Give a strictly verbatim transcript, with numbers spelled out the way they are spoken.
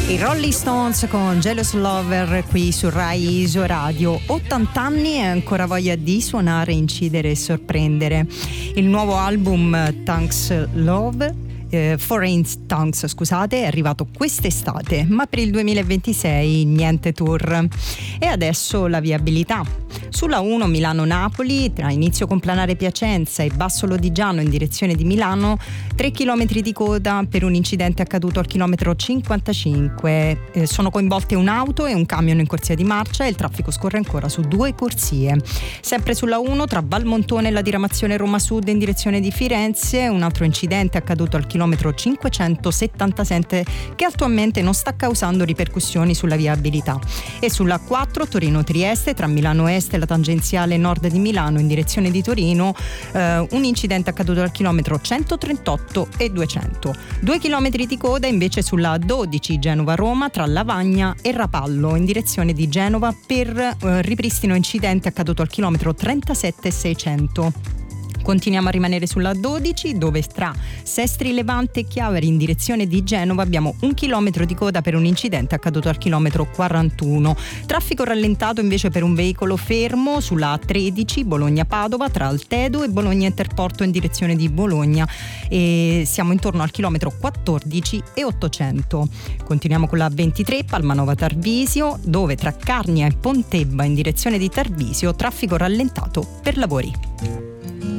I Rolling Stones con Jealous Lover qui su Rai Iso Radio. ottanta anni e ancora voglia di suonare, incidere e sorprendere. Il nuovo album Thanks Love Eh, Foreign Tongues, scusate, è arrivato quest'estate, ma per il duemilaventisei niente tour. E adesso la viabilità. Sulla uno Milano-Napoli, tra inizio Complanare Piacenza e Basso Lodigiano in direzione di Milano, tre chilometri di coda per un incidente accaduto al chilometro cinquantacinque. Eh, sono coinvolte un'auto e un camion in corsia di marcia e il traffico scorre ancora su due corsie. Sempre sulla uno, tra Valmontone e la diramazione Roma Sud in direzione di Firenze, un altro incidente accaduto al chilometro cinquecentosettantasette che attualmente non sta causando ripercussioni sulla viabilità. E sulla quattro Torino-Trieste, tra Milano Est e la tangenziale nord di Milano in direzione di Torino, eh, un incidente accaduto al chilometro centotrentotto e duecento. Due chilometri di coda invece sulla dodici Genova-Roma tra Lavagna e Rapallo in direzione di Genova per eh, ripristino incidente accaduto al chilometro trentasette e seicento. Continuiamo a rimanere sulla dodici, dove tra Sestri Levante e Chiavari in direzione di Genova abbiamo un chilometro di coda per un incidente accaduto al chilometro quarantuno. Traffico rallentato invece per un veicolo fermo sulla A tredici Bologna-Padova tra Altedo e Bologna Interporto in direzione di Bologna, e siamo intorno al chilometro quattordici e ottocento. Continuiamo con la ventitré Palmanova-Tarvisio, dove tra Carnia e Pontebba in direzione di Tarvisio traffico rallentato per lavori.